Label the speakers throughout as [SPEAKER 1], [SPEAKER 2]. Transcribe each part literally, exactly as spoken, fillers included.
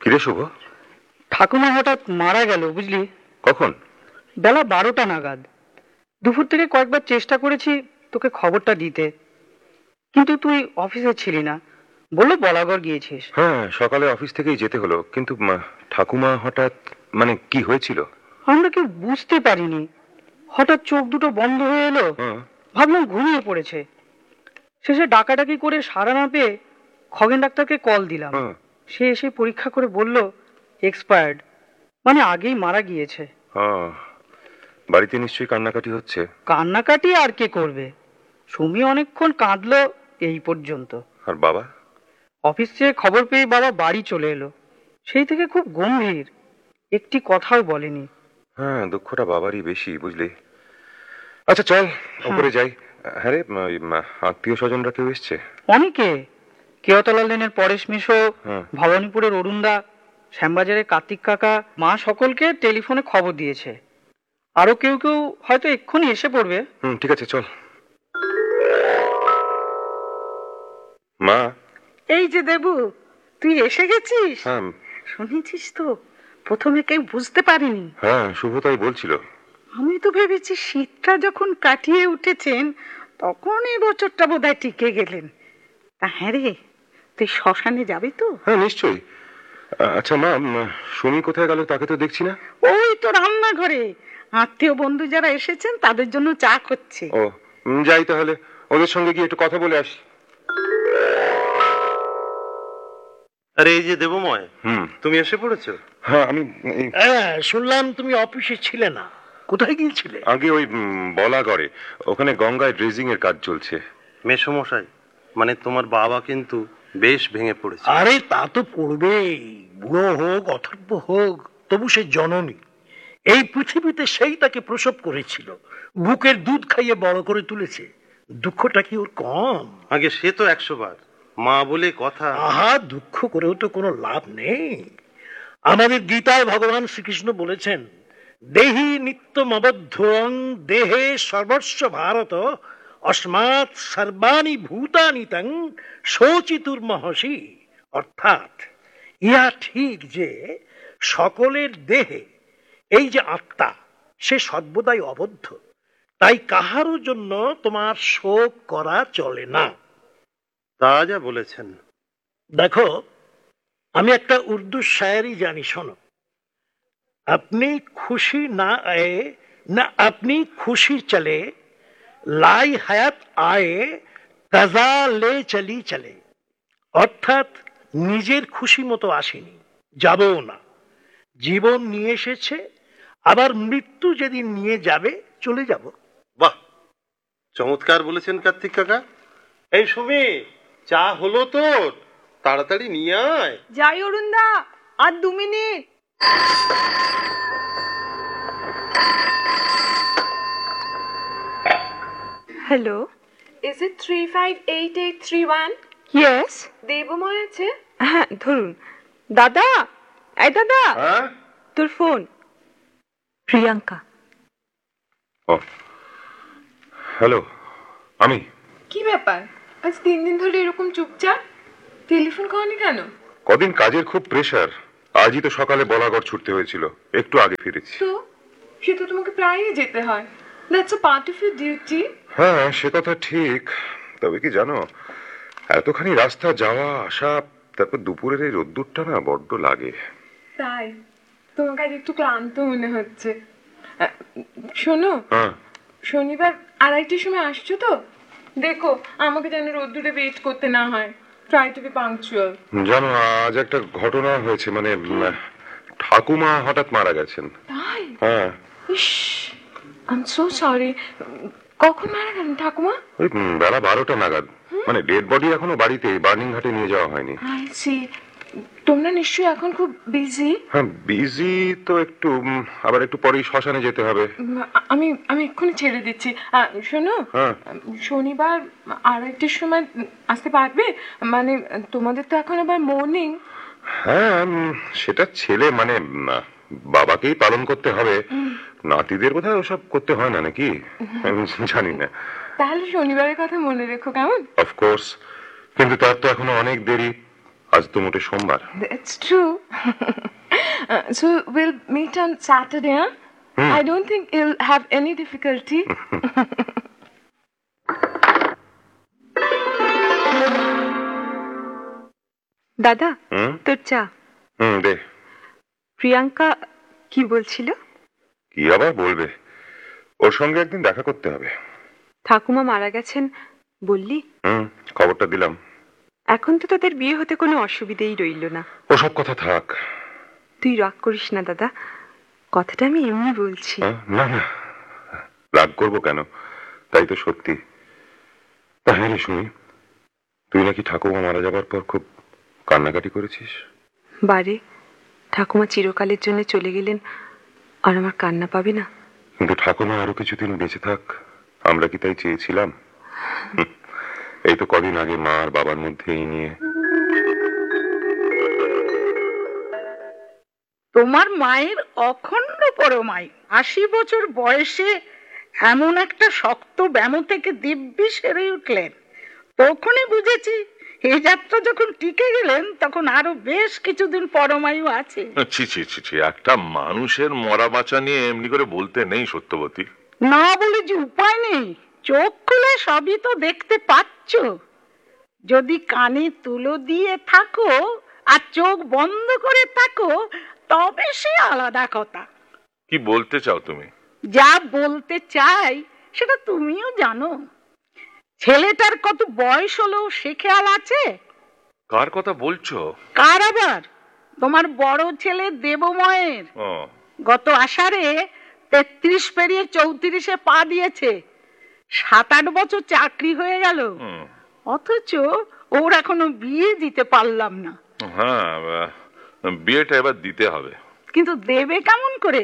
[SPEAKER 1] কিরে শুভ?
[SPEAKER 2] ঠাকুমা হঠাৎ মারা গেল বুঝলি।
[SPEAKER 1] কখন?
[SPEAKER 2] বেলা বারোটা নাগাদ। দুপুর থেকে কয়েকবার চেষ্টা করেছি তোকে খবরটা দিতে, কিন্তু তুই অফিসে ছিলি না, বললো বলাগড় গিয়েছিস।
[SPEAKER 1] হ্যাঁ, সকালে অফিস থেকেই যেতে হলো, কিন্তু ঠাকুমা হঠাৎ মানে কি হয়েছিল
[SPEAKER 2] আমরা কেউ বুঝতে পারিনি। হঠাৎ চোখ দুটো বন্ধ হয়ে এলো, ভাবলাম ঘুমিয়ে পড়েছে। শেষে ডাকাডাকি করে সাড়া না পেয়ে খগেন ডাক্তারকে কল দিলাম। সে এসে পরীক্ষা করে বলল এক্সপায়ার্ড, মানে আগেই মারা গিয়েছে।
[SPEAKER 1] বাড়িতে নিশ্চয়ই কান্নাকাটি হচ্ছে।
[SPEAKER 2] কান্নাকাটি আর কে করবে, সুমি অনেকক্ষণ কাঁদলো, এই পর্যন্ত।
[SPEAKER 1] আর বাবা?
[SPEAKER 2] অফিস থেকে খবর পেয়ে বাবা বাড়ি চলে এলো, সেই থেকে খুব গম্ভীর, একটি কথাও বলেনি।
[SPEAKER 1] হ্যাঁ, দুঃখটা বাবারই বেশি বুঝলি। আচ্ছা চল উপরে যাই। হ্যাঁ রে, আত্মীয় স্বজনরা কেউ এসছে?
[SPEAKER 2] অনেকে। কেওতলা লেনের পরেশ মিশো, ভবানীপুরের অরুণদা, শ্যামবাজারের কার্তিক কাকা, মা সকলকে টেলিফোনে খবর দিয়েছে। আরো কেউ কেউ হয়তো এক্ষুনি এসে পড়বে।
[SPEAKER 1] হুম, ঠিক আছে চল। মা।
[SPEAKER 3] এই যে দেবু, তুই এসে গেছিস?
[SPEAKER 1] হ্যাঁ।
[SPEAKER 3] শুনেছিস তো, প্রথমে কেউ বুঝতে পারিনি।
[SPEAKER 1] হ্যাঁ, শুভ তাই বলছিল।
[SPEAKER 3] আমি তো ভেবেছি শীতটা যখন কাটিয়ে উঠেছেন তখন এই বছরটা বোধহয় টিকে গেলেন। তা হ্যাঁ রে, তুই শ্মশানে যাবি তো?
[SPEAKER 1] হ্যাঁ নিশ্চয়ই। আচ্ছা মা, সুমি কোথায় গেল? তাকে তো দেখছি না।
[SPEAKER 3] ওই তো রান্নাঘরে আত্মীয় বন্ধু যারা এসেছেন তাদের জন্য চা করছে।
[SPEAKER 1] ও, যাই তাহলে, ওদের সঙ্গে গিয়ে একটু কথা বলে আসি।
[SPEAKER 4] আরে এই যে দেবময়, হুম তুমি এসে পড়েছো?
[SPEAKER 1] হ্যাঁ আমি
[SPEAKER 5] হ্যাঁ শুনলাম তুমি অফিসে ছিলে না, কোথায় গিয়েছিলে?
[SPEAKER 1] আগে ওই বলাগড়ে, ওখানে গঙ্গায় ড্রেজিং এর কাজ চলছে।
[SPEAKER 4] মেসমশাই, মানে তোমার বাবা কিন্তু বেশ ভেঙে পড়েছে।
[SPEAKER 5] আরে তা তো পড়বেই, বুড়ো হোক অথর্ব হোক, তবু সে জননী। এই পৃথিবীতে সেই তাকে প্রসব করেছিল, বুকের দুধ খাইয়ে বড় করে তুলেছে। দুঃখটা কি ওর কম?
[SPEAKER 4] আগে সে তো একশো বার, মা বলে কথা।
[SPEAKER 5] আহা, দুঃখ করেও তো কোনো লাভ নেই। আমাদের গীতায় ভগবান শ্রীকৃষ্ণ বলেছেন, দেহি নিত্যম অবদ্ধং দেহে সর্বস্ব ভারত অস্মাৎ সর্বাণি ভূতানি তং শোচিতুর্মহসি। অর্থাৎ ইহা ঠিক যে সকলের দেহে এই যে আত্মা, সে সর্বদাই অবদ্ধ, তাই কাহারও জন্য তোমার শোক করা চলে না।
[SPEAKER 4] তা যা বলেছেন।
[SPEAKER 5] দেখো, আমি একটা উর্দু শায়েরি জানি, শোনো। আপনি খুশি না আয়ে না আপনি খুশি চলে, লাই হায়াত আয়ে কাজা লে চলি চলে। অর্থাৎ নিজের খুশি মতো আসেনি, যাবও না। জীবন নিয়ে এসেছে, আবার মৃত্যু যেদিন নিয়ে যাবে চলে যাব।
[SPEAKER 4] বাহ, চমৎকার বলেছেন কার্তিক কাকা। এই সুমি, চা হলো তোর? তাড়াতাড়ি নিয়ে আয়।
[SPEAKER 6] যাই অরুণদা, আর দু minute. Hello, is it three five eight eight three one? Yes. দেবময় আছে? হ্যাঁ ধরুন। দাদা, এই দাদা, তোর ফোন। প্রিয়াঙ্কা।
[SPEAKER 1] ও হ্যালো, আমি।
[SPEAKER 6] কি ব্যাপার, আজ তিন দিন ধরে এরকম চুপচাপ? টেলিফোন করেনি কেন?
[SPEAKER 1] কদিন কাজের খুব প্রেসার, আজই তো সকালে বলাগড় ছুটতে হয়েছিল, একটু আগে ফিরেছি।
[SPEAKER 6] তো সে তো তোমাকে প্রায়ই যেতে হয়, that's a part of your duty.
[SPEAKER 1] হ্যাঁ সে কথা ঠিক, তবে কি জানো, এতখানি রাস্তা যাওয়া আসা, তারপর দুপুরের এই রোদ্দুরটা না বড্ড লাগে।
[SPEAKER 6] তাই তোমাকে আজ একটু ক্লান্ত মনে হচ্ছে। শোনো, শনিবার আড়াইটার সময় আসছো তো? দেখো আমাকে যেন রোদ্দুরে ওয়েট করতে না হয়। Try to be punctual.
[SPEAKER 1] জানো, আজ একটা ঘটনা হয়েছে, মানে ঠাকুমা হঠাৎ মারা গেছেন।
[SPEAKER 6] তাই?
[SPEAKER 1] হ্যাঁ।
[SPEAKER 6] ইস, আই এম সো সরি। কখন মারা গেলেন ঠাকুমা?
[SPEAKER 1] ওই বেলা বারোটা নাগাদ, মানে ডেড বডি এখনো বাড়িতে বার্নিং ঘাটে নিয়ে যাওয়া হয়নি।
[SPEAKER 6] I C. তোমরা নিশ্চয়ই এখন খুব বিজি।
[SPEAKER 1] হ্যাঁ বিজি তো একটু, আবার একটু পরেই শ্মশানে যেতে হবে।
[SPEAKER 6] আমি আমি এক্ষুনি ছেড়ে দিচ্ছি। শোনো, শনিবার আড়াইটার সময় আসতে পারবে? মানে তোমাদের তো এখন আবার মর্নিং।
[SPEAKER 1] হ্যাঁ সেটা ছেলে মানে বাবাকেই পালন করতে হবে, নাতিদের বোধহয় ওসব করতে হয় না নাকি, আমি জানি না।
[SPEAKER 6] তাহলে শনিবারের কথা মনে রেখো, কেমন?
[SPEAKER 1] অফকোর্স, কিন্তু তার তো এখনো অনেক দেরি। আজ তো মোটে সোমবার।
[SPEAKER 6] That's true. Uh, so we'll meet on Saturday, huh? I don't think you'll have any difficulty.
[SPEAKER 7] দাদা,
[SPEAKER 1] হুম
[SPEAKER 7] তোর চা।
[SPEAKER 1] হুম দে।
[SPEAKER 7] প্রিয়াঙ্কা কি বলছিল?
[SPEAKER 1] কি আবার বলবে, ওর সঙ্গে একদিন দেখা করতে হবে।
[SPEAKER 7] ঠাকুমা মারা গেছেন বললি?
[SPEAKER 1] হুম, খবরটা দিলাম।
[SPEAKER 7] এখন তো তোদের বিয়ে হতে কোনো অসুবিধেই রইল না।
[SPEAKER 1] ওসব কথা থাক।
[SPEAKER 7] তুই রাগ করিস না দাদা, কথাটা আমি এমনি বলছি।
[SPEAKER 1] হ্যাঁ, না না, রাগ করবো কেন, তাই তো সত্যি। তাহলে শুনি, তুই নাকি ঠাকুমা মারা যাবার পর খুব কান্নাকাটি করেছিস?
[SPEAKER 7] বারে, ঠাকুমা চিরকালের জন্য চলে গেলেন, আর আমার কান্না পাবে না?
[SPEAKER 1] কিন্তু ঠাকুমা আরো কিছুদিন বেঁচে থাক, আমরা কি তাই চেয়েছিলাম? এই তো কদিন আগে মা আর বাবার মধ্যে এই নিয়ে।
[SPEAKER 3] তোমার মায়ের অখণ্ড পরমাই আশি বছর বয়সে এমন একটা শক্ত ব্যামো থেকে দিব্যি সেরে উঠলেন। তখনই বুঝেছি এই যাত্রা যখন টিকে গেলেন তখন আরো বেশ কিছুদিন পরমায়ু আছে।
[SPEAKER 8] ছি ছি ছি ছি, একটা মানুষের মরা বাঁচা নিয়ে এমনি করে বলতে নেই সত্যবতী।
[SPEAKER 3] না বলে যে উপায় নেই, চোখ খুলে সবই তো দেখতে পাচ্ছ। যদি কানে তুলো দিয়ে থাকো আর চোখ বন্ধ করে থাকো তবে সে আলাদা কথা।
[SPEAKER 8] কি বলতে চাও তুমি?
[SPEAKER 3] যা বলতে চাই সেটা তুমিও জানো। ছেলেটার কত বয়স হলো সে খেয়াল আছে?
[SPEAKER 8] কার কথা বলছো?
[SPEAKER 3] কার আবার? তোমার বড় ছেলে দেবময়ের।
[SPEAKER 8] ও,
[SPEAKER 3] গত আষাঢ়ে তেত্রিশ পেরিয়ে চৌত্রিশে পা দিয়েছে। সাত আট বছর চাকরি হয়ে গেল,
[SPEAKER 8] হুম,
[SPEAKER 3] অথচ ওর এখনো বিয়ে দিতে পারলাম না।
[SPEAKER 8] হ্যাঁ, বিয়েটা এবার দিতে হবে।
[SPEAKER 3] কিন্তু দেবে কেমন করে?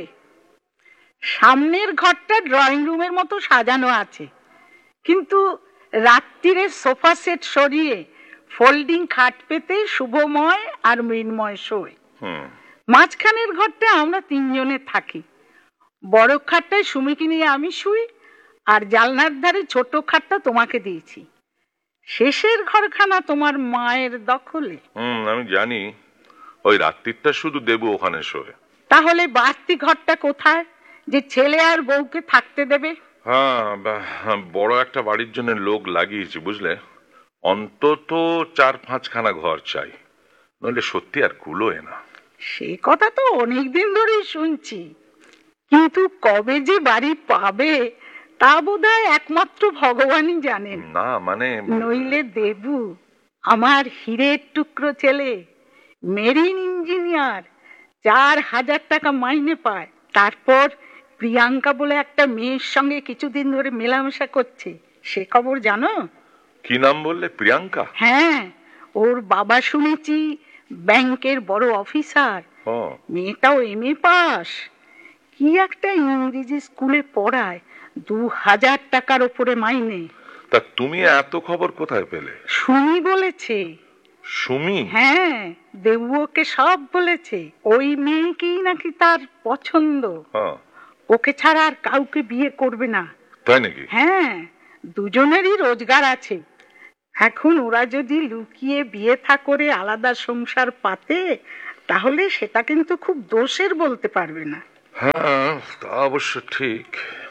[SPEAKER 3] সামনের ঘরটা ড্রয়িং রুমের মতো সাজানো আছে, কিন্তু রাত্রিরে সোফা সেট সরিয়ে ফোল্ডিং খাট পেতে শুভময় আর মৃন্ময় শোয়।
[SPEAKER 8] হুম,
[SPEAKER 3] মাঝখানের ঘরটা আমরা তিনজনে থাকি। বড় খাটটায় সুমিকে নিয়ে আমি শুই, আর জালনার ধারে ছোট খাটটা তোমাকে দিয়েছি। শেষের ঘরখানা তোমার মায়ের দখলে।
[SPEAKER 8] হুম, আমি জানি। ওই রাত্রিটা শুধু দেবু ওখানে শোয়।
[SPEAKER 3] তাহলে বাড়তি ঘরটা কোথায় যে ছেলে আর বউকে থাকতে দেবে?
[SPEAKER 8] হ্যাঁ, বা- বড় একটা বাড়ির জন্য লোক লাগিয়েছি বুঝলে। অন্তত চার পাঁচখানা ঘর চাই, নইলে সত্যি আর কুলোয় না।
[SPEAKER 3] সে কথা তো অনেকদিন ধরেই শুনছি, কিন্তু কবে যে বাড়ি পাবে তা বোধহয় একমাত্র ভগবানই জানেন।
[SPEAKER 8] না মানে,
[SPEAKER 3] নইলে দেবু আমার হীরের টুকরো ছেলে, মেরিন ইঞ্জিনিয়ার, চার হাজার টাকা মাইনে পায়। তারপর প্রিয়াঙ্কা বলে একটা মেয়ের সঙ্গে কিছুদিন ধরে মেলামেশা করছে, সে খবর জানো?
[SPEAKER 8] কি নাম বললে? প্রিয়াঙ্কা?
[SPEAKER 3] হ্যাঁ, ওর বাবা শুনেছি ব্যাংকের বড় অফিসার,
[SPEAKER 8] ও,
[SPEAKER 3] মেয়েটাও এম এ পাস। কি একটা ইংরেজি স্কুলে পড়ায়, দু হাজার টাকার ওপরে মাইনে।
[SPEAKER 8] তা তুমি এত খবর কোথায় পেলে?
[SPEAKER 3] সুমি বলেছে।
[SPEAKER 8] সুমি?
[SPEAKER 3] হ্যাঁ, দেবু ওকে সব বলেছে। ওই মেয়েকেই নাকি তার পছন্দ,
[SPEAKER 8] হ্যাঁ।
[SPEAKER 3] ওকে ছাড়া আর কাউকে বিয়ে করবে না।
[SPEAKER 8] তাই নাকি?
[SPEAKER 3] হ্যাঁ, দুজনেরই রোজগার আছে। এখন ওরা যদি লুকিয়ে বিয়ে থা করে আলাদা সংসার পাতে তাহলে সেটা কিন্তু খুব দোষের বলতে পারবে না।
[SPEAKER 8] হ্যাঁ, তা অবশ্য ঠিক।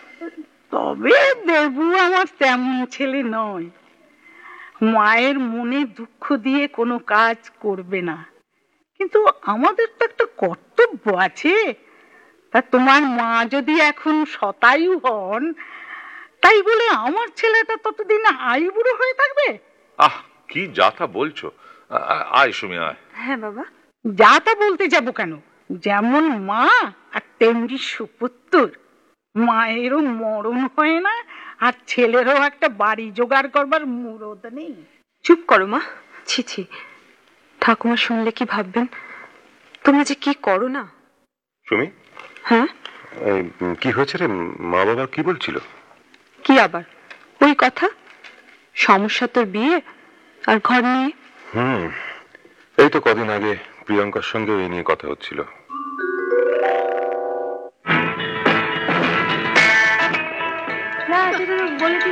[SPEAKER 3] তবে দেবু আমার তেমন ছেলে নয়, মায়ের মনে দুঃখ দিয়ে কোনো কাজ করবে না। কিন্তু আমাদের তো একটা কর্তব্য আছে। তা তোমার মা যদি এখন শতায়ু হন, তাই বলে আমার ছেলেটা ততদিন আইবুড়ো হয়ে থাকবে?
[SPEAKER 8] আহ, কি যাতা বলছো। আ- আ- আয় সুমি, আয়।
[SPEAKER 7] হ্যাঁ বাবা।
[SPEAKER 3] যা তা বলতে যাব কেন, যেমন মা আর তেমনি সুপুত্তর। মায়েরও মরণ হয় না, আর ছেলেরও একটা বাড়ি জোগাড় করবার মুরদ নেই।
[SPEAKER 7] চুপ করো মা, ছি ছি, ঠাকুমা শুনলে কি ভাববেন? তোমরা যে কি করো না।
[SPEAKER 1] সুমি,
[SPEAKER 7] হ্যাঁ,
[SPEAKER 1] এই, কি হয়েছে রে? মা বাবা কি বলছিল?
[SPEAKER 7] কি আবার ওই কথা, সমস্যা তোর বিয়ে আর ঘর নিয়ে।
[SPEAKER 1] হুম, এই তো কদিন আগে প্রিয়াঙ্কার সঙ্গে এই নিয়ে কথা হচ্ছিল।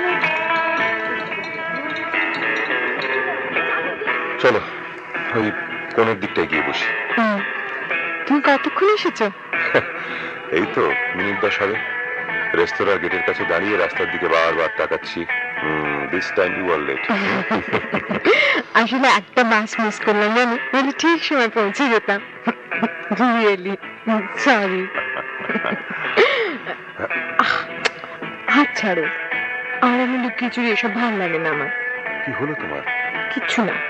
[SPEAKER 1] চলো ওই কোনের দিকটায় গিয়ে বসি।
[SPEAKER 7] হুম, তুমি কতক্ষণ এসেছো?
[SPEAKER 1] এই তো মিনিট দশ হবে। রেস্তোরাঁর গেটের কাছে দাঁড়িয়ে রাস্তার দিকে বারবার তাকাচ্ছি। This time you R late.
[SPEAKER 7] আসলে একটা বাস মিস করলাম, জানো, বলে ঠিক সময় পৌঁছে যেতাম। Really sorry. হাত ছাড়ো, আর আমি লুকিয়ে চুরি এসব ভালো লাগে না আমার।
[SPEAKER 1] কি হলো তোমার?
[SPEAKER 7] কিচ্ছু না।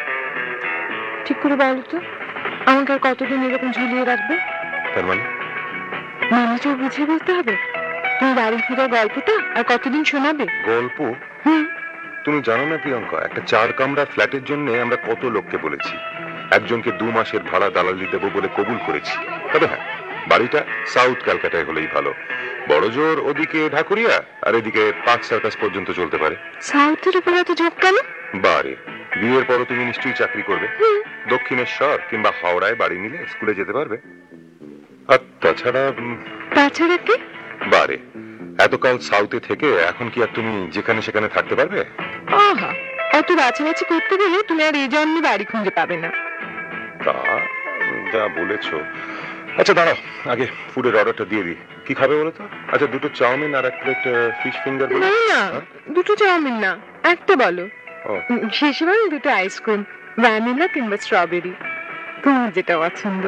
[SPEAKER 7] ঠিক করে বলো তো, আমাকে আর কতদিন এরকম ঝুলিয়ে রাখবে?
[SPEAKER 1] তার মানে
[SPEAKER 7] মানেটাও বুঝিয়ে বলতে হবে? তুমি বাড়ি ফিরে গল্পটা আর কতদিন শোনাবে?
[SPEAKER 1] গল্প?
[SPEAKER 7] হুম,
[SPEAKER 1] তুমি জানো না প্রিয়ঙ্কা, একটা চার কামরা ফ্ল্যাটের জন্য আমরা কত লোককে বলেছি। একজনকে দু মাসের ভাড়া দালালি দেবো বলে কবুল করেছি। তবে হ্যাঁ, বাড়িটা সাউথ ক্যালকাটায় হলেই ভালো। বড় জোর ওদিকে ঢাকুরিয়া, আর এদিকে পার্ক সার্কাস পর্যন্ত চলতে পারে।
[SPEAKER 7] সাউথের উপর এত ঝোঁক কেন?
[SPEAKER 1] বারে, বিয়ের পরও তুমি নিশ্চয়ই চাকরি করবে। দক্ষিণেশ্বর কিংবা হাওড়ায় বাড়ি নিলে স্কুলে যেতে পারবে। আর তাছাড়া উম,
[SPEAKER 7] তাছাড়া কি?
[SPEAKER 1] বারে, এতকাল সাউথে থেকে এখন কি আর তুমি যেখানে সেখানে থাকতে পারবে?
[SPEAKER 7] আহা, অত বাছাবাছি করতে গেলে তুমি আর এই জন্মে বাড়ি খুঁজে পাবে না।
[SPEAKER 1] তা যা বলেছো। আচ্ছা দাঁড়াও, আগে ফুডের অর্ডারটা দিয়ে দিই। কি খাবে বলো তো? আচ্ছা, দুটো চাউমিন আর এক প্লেট ফিশ ফিঙ্গার।
[SPEAKER 7] না না, দুটো চাউমিন না, একটা বলো।
[SPEAKER 1] ও,
[SPEAKER 7] শেষে বলো দুটো আইসক্রিম, ভ্যানিলা কিংবা স্ট্রবেরি, তোমার যেটা পছন্দ।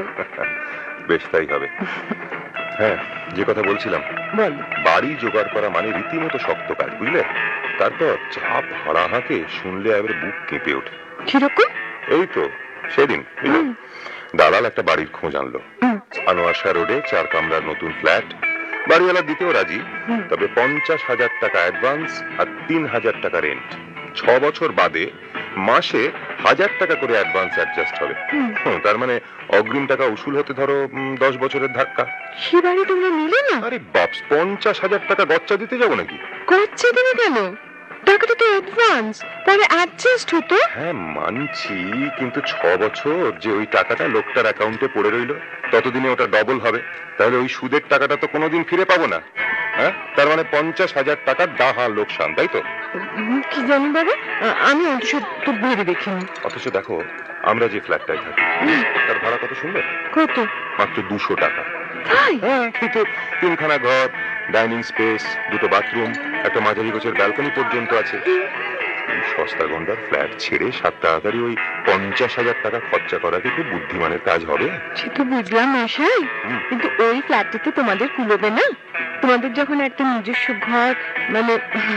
[SPEAKER 1] বেশ, তাই হবে। হ্যাঁ, যে কথা বলছিলাম,
[SPEAKER 7] বল।
[SPEAKER 1] বাড়ি জোগাড় করা মানে রীতিমতো শক্ত কাজ, বুঝলে? তারপর যা ভাড়া হাঁকে শুনলে এবারে বুক কেঁপে ওঠে।
[SPEAKER 7] কিরকম?
[SPEAKER 1] এই তো সেদিন বুঝলে, দালাল একটা বাড়ির খোঁজ আনলো আনোয়ার শাহ রোডে, চার কামরার নতুন ফ্ল্যাট। বাড়িওয়ালা দিতেও রাজি, তবে পঞ্চাশ হাজার টাকা অ্যাডভান্স আর তিন হাজার টাকা রেন্ট। ছ বছর বাদে মাসে হাজার টাকা করে অ্যাডভান্স অ্যাডজাস্ট হবে। হুম, তার মানে অগ্রিম টাকা উসুল হতে ধরো উম, দশ বছরের ধাক্কা।
[SPEAKER 7] সে বাড়ি তোমরা নিলে না?
[SPEAKER 1] আরে বাপস, পঞ্চাশ হাজার টাকা গচ্চা দিতে যাবো নাকি?
[SPEAKER 7] করছে তুমি কেন? টাকাটা তো অ্যাডভান্স, তাহলে অ্যাডজাস্ট হতো।
[SPEAKER 1] হ্যাঁ মানছি, কিন্তু ছ বছর যে ওই টাকাটা লোকটার অ্যাকাউন্টে পড়ে রইলো, ততদিনে ওটা ডবল হবে। তাহলে ওই সুদের টাকাটা তো কোনোদিন ফিরে পাবো না। হ্যাঁ, তার মানে পঞ্চাশ হাজার টাকার ডাহা লোকসান, তাই তো?
[SPEAKER 7] কি জানি বাবা, আমি অথচ তো ভেবে দেখিনি।
[SPEAKER 1] অথচ দেখো, আমরা যে ফ্ল্যাটটায় থাকি তার ভাড়া কত সুন্দর।
[SPEAKER 7] কত?
[SPEAKER 1] মাত্র দুশো টাকা।
[SPEAKER 7] তাই?
[SPEAKER 1] হ্যাঁ, কিন্তু তিনখানা ঘর, ডাইনিং স্পেস, দুটো বাথরুম, একটা মাঝারি গোছের ব্যালকনি পর্যন্ত আছে। এই সস্তা গন্ডার ফ্ল্যাট ছেড়ে সাত তাড়াতাড়ি ওই পঞ্চাশ হাজার টাকা খরচা করা কি খুব বুদ্ধিমানের কাজ হবে?
[SPEAKER 7] সে তো বুঝলাম মশাই, কিন্তু ওই ফ্ল্যাটটা তো তোমাদের কুলোবে না। তোমাদের যখন একটা নিজস্ব ঘর, মানে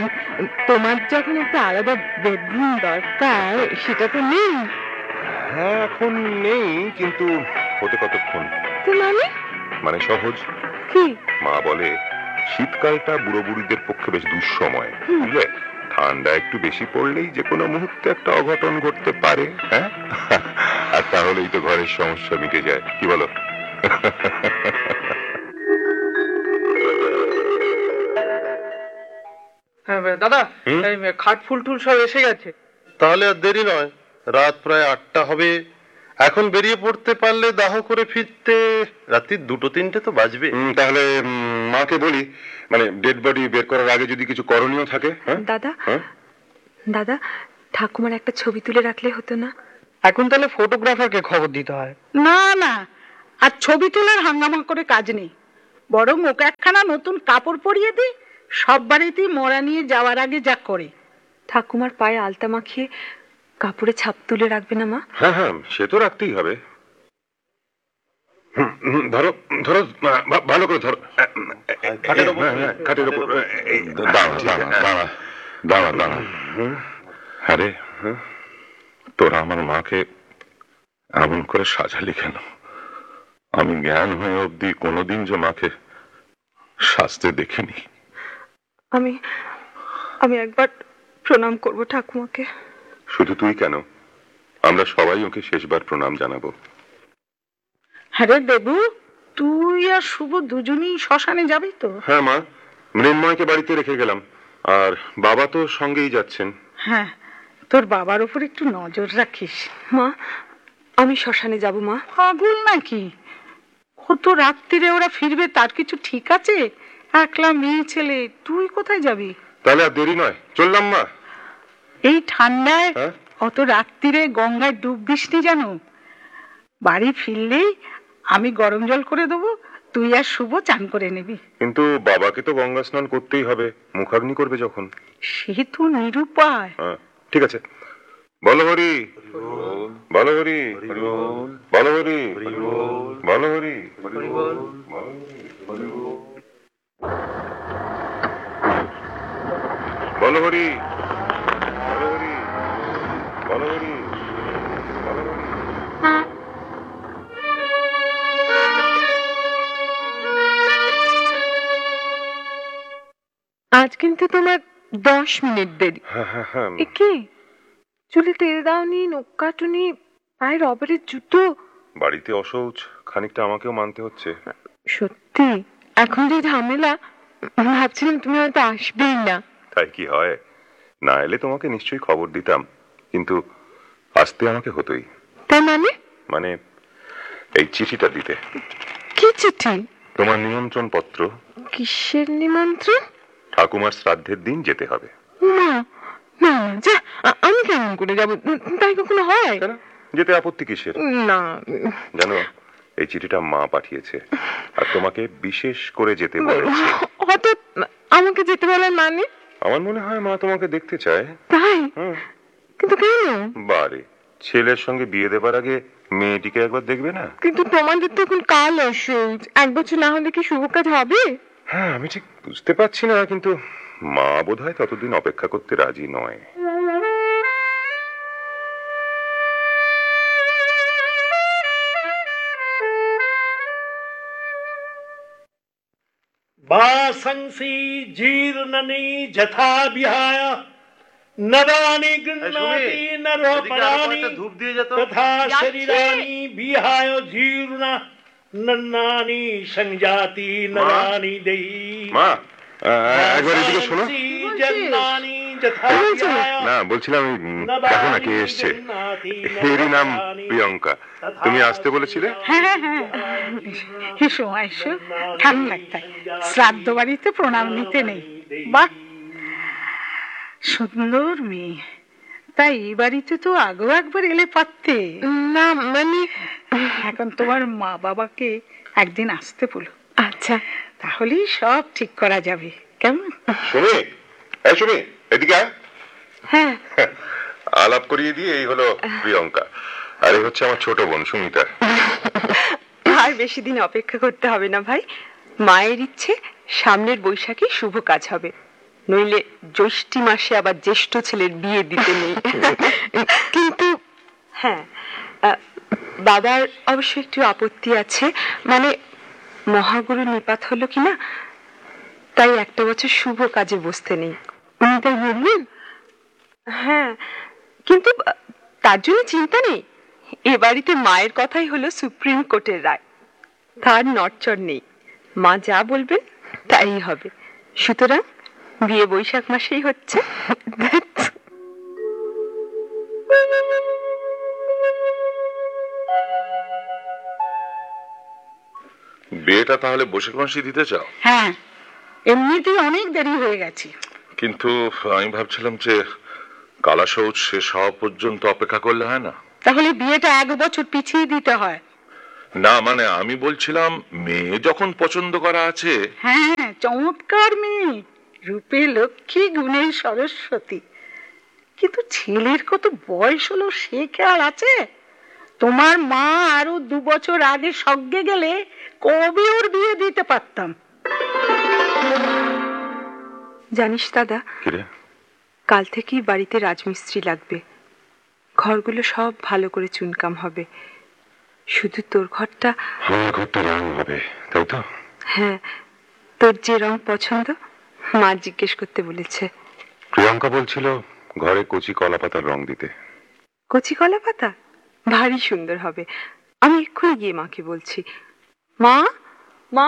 [SPEAKER 7] তোমার যখন একটা আলাদা বেডরুম দরকার, সেটা তো নেই।
[SPEAKER 1] হ্যাঁ, এখন নেই, কিন্তু হতে কতক্ষণ?
[SPEAKER 7] তো মানে?
[SPEAKER 1] মানে সহজ।
[SPEAKER 7] কি?
[SPEAKER 1] মা বলে শীতকালটা বুড়ো বুড়িদের পক্ষে বেশ দুঃসময়, বুঝলে? ঠান্ডা একটু বেশি পড়লেই যে কোনো মুহূর্তে একটা অঘটন ঘটতে পারে। হ্যাঁ, আর তাহলেই তো ঘরের সমস্যা মিটে যায়, কি বলো?
[SPEAKER 2] হ্যাঁ দাদা, এই খাট ফুল টুল সব এসে গেছে।
[SPEAKER 4] তাহলে আর দেরি নয়, রাত প্রায় আটটা হবে। এখন বেরিয়ে পড়তে পারলে দাহ করে ফিরতে রাত্রি দুটো তিনটে তো বাজবে।
[SPEAKER 1] হুম, তাহলে উম, মাকে বলি, মানে ডেড বডি বের করার আগে যদি কিছু করণীয় থাকে। হ্যাঁ?
[SPEAKER 7] দাদা,
[SPEAKER 1] হ্যাঁ?
[SPEAKER 7] দাদা, ঠাকুমার একটা ছবি তুলে রাখলে হতো না?
[SPEAKER 2] এখন তাহলে ফটোগ্রাফারকে খবর দিতে হয়।
[SPEAKER 3] না না, আর ছবি তোলার হাঙ্গামা করে কাজ নেই, বরং ওকে একখানা নতুন কাপড় পরিয়ে দিই। সব বাড়িতেই মোড়া নিয়ে যাওয়ার আগে যা করে।
[SPEAKER 7] ঠাকুমার পায়ে আলতা মাখিয়ে কাপড়ে ছাপ তুলে রাখবে না মা?
[SPEAKER 1] হ্যাঁ হ্যাঁ, সে তো রাখতেই হবে। হুম, হুম, ধরো ধরো, ভা- ভালো করে ধরো।
[SPEAKER 4] খাটের ওপর।
[SPEAKER 1] হ্যাঁ, হ্যাঁ, খাটের ওপর। এই, দাঁড়া দাঁড়া দাঁড়া দাঁড়া দাঁড়া। আরে তোরা আমার মাকে এমন করে সাজালি কেন? আমি জ্ঞান হয়ে অব্দি কোনোদিন যে মাকে সাজতে দেখিনি।
[SPEAKER 7] আমি আমি একবার প্রণাম করব ঠাকুমাকে।
[SPEAKER 1] শুধু তুই কেন, আমরা সবাই ওকে শেষবার প্রণাম জানাবো।
[SPEAKER 3] হ্যাঁ রে দেবু, তুই আর শুভ দুজনেই শ্মশানে যাবি তো?
[SPEAKER 1] হ্যাঁ মা, মৃন্ময়কে বাড়িতে রেখে গেলাম, আর বাবা তো সঙ্গেই যাচ্ছেন।
[SPEAKER 3] হ্যাঁ, তোর বাবার উপর একটু নজর রাখিস।
[SPEAKER 7] মা, আমি শ্মশানে যাব মা।
[SPEAKER 3] পাগল নাকি? কত রাত্রিরে ওরা ফিরবে তার কিছু ঠিক আছে? একলা মেয়ে ছেলে, তুই কোথায় যাবি?
[SPEAKER 1] তাহলে আর দেরি নয়, চললাম মা।
[SPEAKER 3] এই ঠান্ডায়
[SPEAKER 1] হ্যাঁ?
[SPEAKER 3] অত রাত্রিরে গঙ্গায় ডুব দিসনি যেন। বাড়ি ফিরলেই আমি গরম জল করে দেবো, তুই আর শুভ চান করে নিবি।
[SPEAKER 1] কিন্তু বাবাকে তো গঙ্গা স্নান করতেই হবে, মুখাগ্নি করবে যখন।
[SPEAKER 3] সে তো নিরুপায়।
[SPEAKER 1] হ্যাঁ, ঠিক আছে। বলো হরি, বলো হরি, বলো হরি, বলো হরি, বলো হরি, বলো হরি, বলো হরি, বলো হরি।
[SPEAKER 7] আজ কিন্তু তোমার দশ মিনিট দেরি।
[SPEAKER 1] হ্যাঁ হ্যাঁ হ্যাঁ,
[SPEAKER 7] এ কি, চুলে তেল দাওনি, নখ কাটুনি, পায়ে রবারের জুতো?
[SPEAKER 1] বাড়িতে অসৌচ, খানিকটা আমাকেও মানতে হচ্ছে।
[SPEAKER 7] সত্যি এখন যে ঝামেলা, ভাবছিলাম তুমি হয়তো আসবেই না।
[SPEAKER 1] তাই কি হয়? না এলে তোমাকে নিশ্চয়ই খবর দিতাম, কিন্তু আসতে আমাকে হতোই।
[SPEAKER 7] তাই মানে?
[SPEAKER 1] মানে এই চিঠিটা দিতে।
[SPEAKER 7] কি চিঠি?
[SPEAKER 1] তোমার নিমন্ত্রণ পত্র।
[SPEAKER 7] কিসের নিমন্ত্রণ?
[SPEAKER 1] ঠাকুমার শ্রাদ্ধের দিন যেতে হবে।
[SPEAKER 7] না না, যা, আ- আমি কেমন করে যাবো? তাই কখনো হয়?
[SPEAKER 1] কেন যেতে আপত্তি কিসের?
[SPEAKER 7] না,
[SPEAKER 1] জানো, এই চিঠিটা মা পাঠিয়েছে, আর তোমাকে বিশেষ করে যেতে বলেছে।
[SPEAKER 7] হঠাৎ আমাকে যেতে বলার মানে?
[SPEAKER 1] আমার মনে হয় মা তোমাকে দেখতে চায়।
[SPEAKER 7] তাই?
[SPEAKER 1] হুম।
[SPEAKER 7] কিন্তু কেন?
[SPEAKER 1] বারে, ছেলের সঙ্গে বিয়ে দেবার আগে মেয়েটিকে একবার দেখবে না?
[SPEAKER 7] কিন্তু তোমাদের তো এখন কাল অসুখ, এক বছর না হলে কি শুভ কাজ হবে?
[SPEAKER 1] হ্যাঁ, আমি ঠিক বুঝতে পারছি না, কিন্তু মা বোধহয় ততদিন অপেক্ষা করতে রাজি নয়।
[SPEAKER 5] वासंसि जीर्णनि यथा विहाय नवानि गृह्णाति नरोपराणि
[SPEAKER 4] ধূপ দিয়ে যেত।
[SPEAKER 5] तथा शरीराणि विहाय जीर्ण नन्नानि संजाति नवानि देहि
[SPEAKER 1] মা, আহ, একবার এদিকে শোনো।
[SPEAKER 5] वासंसि जन्मानि यथा विहाय
[SPEAKER 1] না, বলছিলাম উম, দেখো না কে এসছে। এরই নাম প্রিয়ঙ্কা। তুমি আসতে বলেছিলে।
[SPEAKER 3] হ্যাঁ হ্যাঁ হ্যাঁ, এসো এসো, ঠান্ডা থাক। শ্রাদ্ধ বাড়িতে প্রণাম নিতে নেই। বাহ, সুন্দর মেয়ে। তাই এই বাড়িতে তো আগেও একবার এলে পারতে।
[SPEAKER 7] না মানে,
[SPEAKER 3] এখন তোমার মা বাবাকে একদিন আসতে বলো,
[SPEAKER 7] আচ্ছা
[SPEAKER 3] তাহলেই সব ঠিক করা যাবে। কেমন?
[SPEAKER 1] শুনি, এই শুনি, এদিকে আয়।
[SPEAKER 7] হ্যাঁ।
[SPEAKER 1] আলাপ করিয়ে দিয়ে এই হলো প্রিয়ঙ্কা, আর এই হচ্ছে আমার ছোট বোন সুমিতা।
[SPEAKER 7] আর বেশি দিন অপেক্ষা করতে হবে না ভাই, মায়ের ইচ্ছে সামনের বৈশাখে শুভ কাজ হবে, নইলে জ্যৈষ্ঠী মাসে আবার জ্যেষ্ঠ ছেলের বিয়ে দিতে নেই। কিন্তু হ্যাঁ, আহ, বাবার অবশ্য একটু আপত্তি আছে, মানে মহাগুরু নিপাত হলো কিনা, তাই একটা বছর শুভ কাজে বসতে নেই। উনি তাই বললেন। হ্যাঁ, কিন্তু আহ, তার জন্য চিন্তা নেই, এ বাড়িতে মায়ের কথাই হলো সুপ্রিম কোর্টের রায়, তার নড়চড় নেই, মা যা বলবেন তাই হবে। সুতরাং বিয়ে বৈশাখ মাসেই হচ্ছে।
[SPEAKER 8] বিয়েটা তাহলে বৈশাখ মাসে দিতে চাও?
[SPEAKER 3] হ্যাঁ, এমনিতেই অনেক দেরি হয়ে গেছে।
[SPEAKER 8] কিন্তু আমি ভাবছিলাম যে কালাশৌচ শেষ হওয়া পর্যন্ত অপেক্ষা করলে হয় না?
[SPEAKER 3] তাহলে বিয়েটা এক বছর পিছিয়ে দিতে হয়।
[SPEAKER 8] না মানে আমি বলছিলাম, মেয়ে যখন পছন্দ করা আছে।
[SPEAKER 3] হ্যাঁ, চমৎকার মেয়ে, রূপে লক্ষ্মী, গুণে সরস্বতী। কিন্তু ছেলের কত বয়স হলো সে খেয়াল আছে? তোমার মা আরো দু বছর আগে সজ্ঞে গেলে কবে ওর বিয়ে দিতে পারতাম।
[SPEAKER 7] জানিস দাদা,
[SPEAKER 1] কিরে?
[SPEAKER 7] কাল থেকেই বাড়িতে রাজমিস্ত্রি লাগবে, ঘরগুলো সব ভালো করে চুনকাম হবে, শুধু তোর ঘরটা।
[SPEAKER 1] আমার ঘরটা রং হবে, তাই তো?
[SPEAKER 7] হ্যাঁ, তোর যে রং পছন্দ মা জিজ্ঞেস করতে বলেছে।
[SPEAKER 1] প্রিয়ঙ্কা বলছিল ঘরে কচি কলা পাতার রং দিতে।
[SPEAKER 7] কচি কলা পাতা ভারী সুন্দর হবে, আমি এক্ষুনি গিয়ে মাকে বলছি। মা, মা,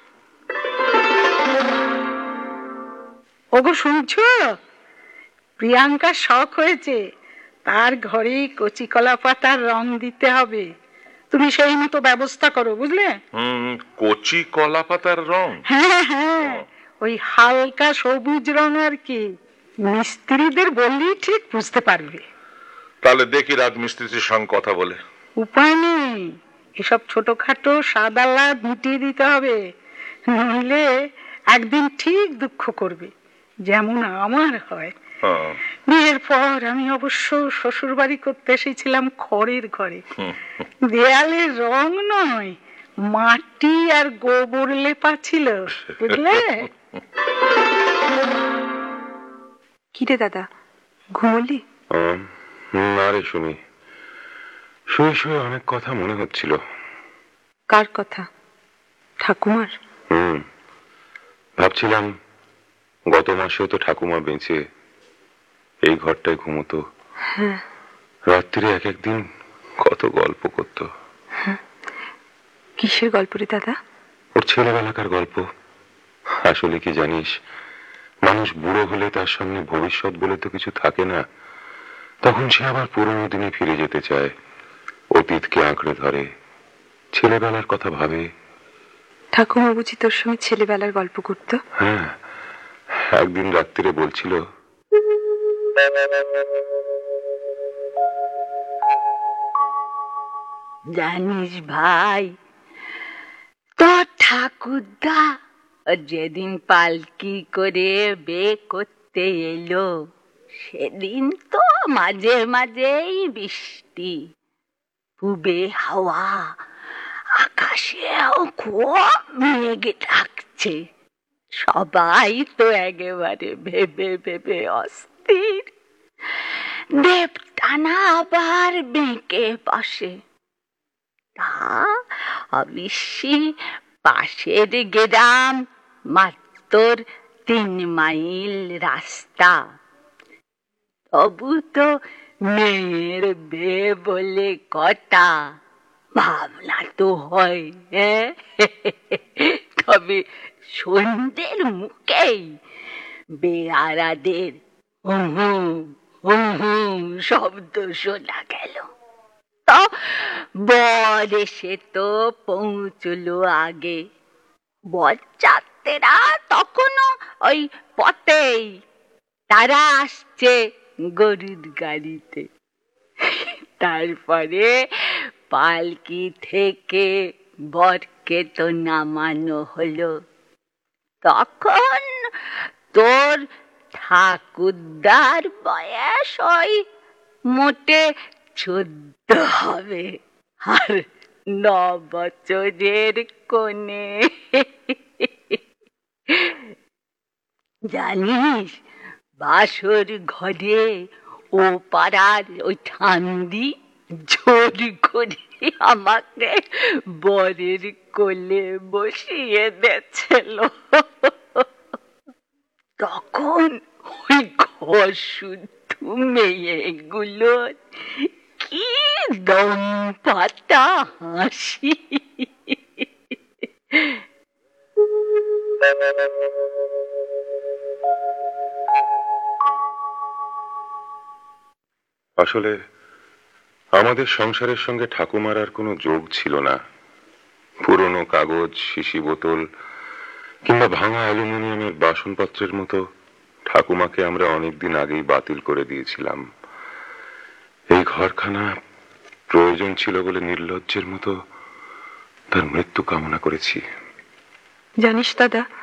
[SPEAKER 3] ওগো শুনছো? প্রিয়াঙ্কার শখ হয়েছে, তার ঘরে কচি কলা পাতার রং দিতে হবে। তুমি সেই মতো ব্যবস্থা করো, বুঝলে?
[SPEAKER 8] হুম, কচি কলা পাতার রং?
[SPEAKER 3] হ্যাঁ হ্যাঁ, ওই হালকা সবুজ রং আর কি। মিস্ত্রিদের বললেই ঠিক বুঝতে পারবে।
[SPEAKER 8] তাহলে দেখি রাজমিস্ত্রির সঙ্গে কথা বলে।
[SPEAKER 3] উপায় নেই, এসব ছোটখাটো সাদা লাভ মিটিয়ে দিতে হবে, নইলে একদিন ঠিক দুঃখ করবে, যেমন আমার হয়।
[SPEAKER 1] হ্যাঁ।
[SPEAKER 3] বিয়ের পর আমি অবশ্য শ্বশুর বাড়ি করতে এসেছিলাম খড়ের ঘরে, দেয়ালের রং নয়, মাটি আর গোবর লেপা ছিল, বুঝলে?
[SPEAKER 7] কিরে দাদা, ঘুমলি?
[SPEAKER 1] আম, না রে শুনি, শুয়ে শুয়ে অনেক কথা মনে হচ্ছিল।
[SPEAKER 7] কার কথা? ঠাকুমার?
[SPEAKER 1] হুম, ভাবছিলাম গত মাসেও তো ঠাকুমা বেঁচে এই ঘরটায় ঘুমতো। রাত্রিরে এক একদিন কত গল্প করতো।
[SPEAKER 7] কিসের গল্প রে দাদা?
[SPEAKER 1] ওর ছেলেবেলাকার গল্প। আসলে কি জানিস, মানুষ বুড়ো হলে তার সামনে ভবিষ্যৎ বলে তো কিছু থাকে না, তখন সে আবার পুরোনো দিনে ফিরে যেতে চায়, অতীতকে আঁকড়ে ধরে, ছেলেবেলার কথা ভাবে।
[SPEAKER 7] ঠাকুমা বুঝি তোর সঙ্গে ছেলেবেলার গল্প করতো?
[SPEAKER 1] হ্যাঁ, একদিন রাত্রিরে বলছিল,
[SPEAKER 3] জানিস ভাই, তোর ঠাকুরদা যেদিন পালকি করে বে করতে এলো, সেদিন তো মাঝে মাঝেই বৃষ্টি, পূবে হাওয়া, আকাশেও খুব মেঘ ডাকছে, সবাই তো একেবারে ভেবে ভেবে অস্থির। দেবটানা আবার বেঁকে বসে, তা অবশ্যই পাশের গ্রাম, মাত্র তিন মাইল রাস্তা, তবু তো মেয়ের বে বলে কথা, ভাবনা তো হয়। তবে সন্ধ্যের মুখেই বেয়ারাদের হুম হুম হুম হুম শব্দ শোনা গেল। তো বর এসে তো পৌঁছলো আগে, বরযাত্রীরা তখনও ওই পথেই, তারা আসছে গরুর গাড়িতে। তারপরে পালকি থেকে বরকে তো নামানো হলো। তখন তোর ঠাকুরদার বয়স ওই মোটে চোদ্দ হবে, আর ন বছরের কোণে। জানিস, বাসর ঘরে ও পাড়ার ওই ঠান্দি জোর করে আমাকে বরের কোলে বসিয়ে দিয়েছিল। তখন ওই ঘর শুদ্ধ মেয়েগুলোর কি দম পাতা হাসি!
[SPEAKER 1] আসলে আমাদের সংসারের সঙ্গে ঠাকুমার আর কোনো যোগ ছিল না। পুরনো কাগজ, শিশি বোতল কিংবা ভাঙা অ্যালুমিনিয়ামের বাসনপত্রের মতো ঠাকুমাকে আমরা অনেকদিন আগেই বাতিল করে দিয়েছিলাম। এই ঘরখানা প্রয়োজন ছিল বলে নির্লজ্জের মতো তার মৃত্যু কামনা করেছি।
[SPEAKER 7] জানিস দাদা,